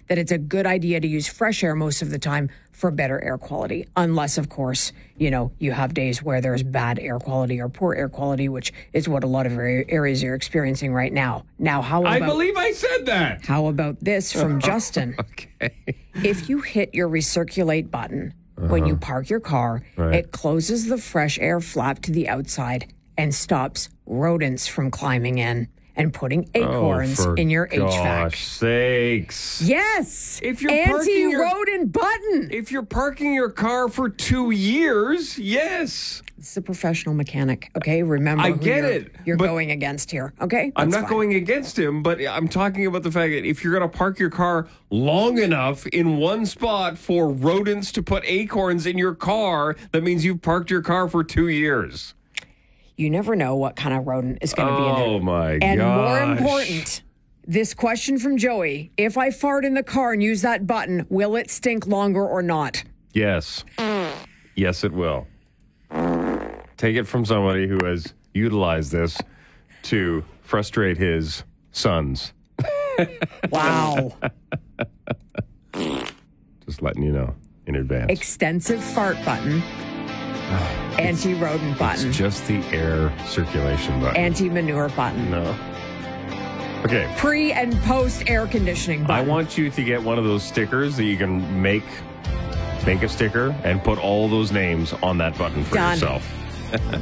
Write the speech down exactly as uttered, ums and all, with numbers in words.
that it's a good idea to use fresh air most of the time for better air quality. Unless, of course, you know, you have days where there's bad air quality or poor air quality, which is what a lot of areas you're experiencing right now. Now, how about... I believe I said that. How about this from Justin? Okay. If you hit your recirculate button uh-huh. when you park your car, right. it closes the fresh air flap to the outside and stops rodents from climbing in and putting acorns oh, in your gosh H V A C. Gosh sakes. Yes. If you're parking your, anti-rodent button. If you're parking your car for two years, yes. This is a professional mechanic, okay? Remember I who get you're, it, you're going against here, okay? That's I'm not fine. going against him, but I'm talking about the fact that if you're going to park your car long enough in one spot for rodents to put acorns in your car, that means you've parked your car for two years. You never know what kind of rodent is going to be in it. Oh, my God. And more important, this question from Joey, if I fart in the car and use that button, will it stink longer or not? Yes. Yes, it will. Take it from somebody who has utilized this to frustrate his sons. Wow. Just letting you know in advance. Extensive fart button. Anti-rodent button. It's just the air circulation button. Anti-manure button. No. Okay. Pre and post air conditioning button. I want you to get one of those stickers that you can make make a sticker and put all those names on that button for Done. yourself.